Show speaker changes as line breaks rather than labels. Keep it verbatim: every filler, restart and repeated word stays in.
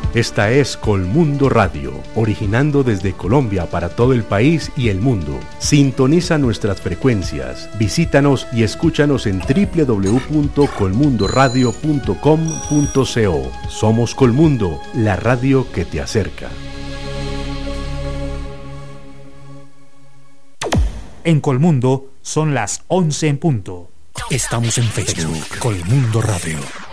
Esta es Colmundo Radio, originando desde Colombia para todo el país y el mundo. Sintoniza nuestras frecuencias, visítanos y escúchanos en doble u doble u doble u punto colmundo radio punto com punto co. Somos Colmundo, la radio que te acerca.
En Colmundo son las once en punto.
Estamos en Facebook, Colmundo Radio.